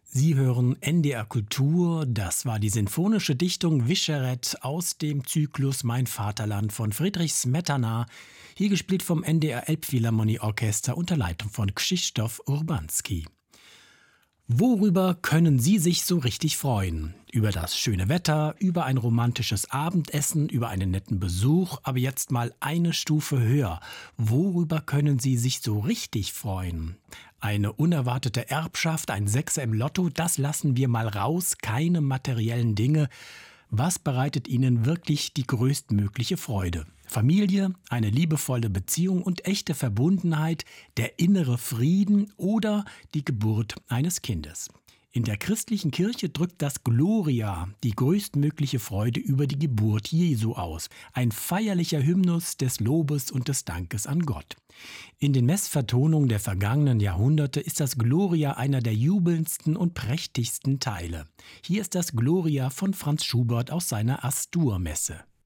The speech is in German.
Sie hören NDR Kultur, das war die sinfonische Dichtung Wischeret aus dem Zyklus Mein Vaterland von Friedrich Smetana, hier gespielt vom NDR Elbphilharmonieorchester unter Leitung von Krzysztof Urbanski. Worüber können Sie sich so richtig freuen? Über das schöne Wetter, über ein romantisches Abendessen, über einen netten Besuch, aber jetzt mal eine Stufe höher. Worüber können Sie sich so richtig freuen? Eine unerwartete Erbschaft, ein Sechser im Lotto, das lassen wir mal raus, keine materiellen Dinge. Was bereitet Ihnen wirklich die größtmögliche Freude? Familie, eine liebevolle Beziehung und echte Verbundenheit, der innere Frieden oder die Geburt eines Kindes. In der christlichen Kirche drückt das Gloria die größtmögliche Freude über die Geburt Jesu aus. Ein feierlicher Hymnus des Lobes und des Dankes an Gott. In den Messvertonungen der vergangenen Jahrhunderte ist das Gloria einer der jubelndsten und prächtigsten Teile. Hier ist das Gloria von Franz Schubert aus seiner Astur-Messe.